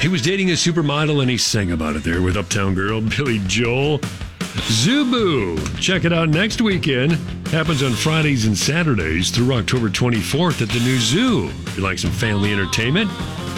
He was dating a supermodel and he sang about it there with Uptown Girl Billy Joel. Zubu. Check it out next weekend. Happens on Fridays and Saturdays through October 24th at the new Zoo. If you like some family entertainment,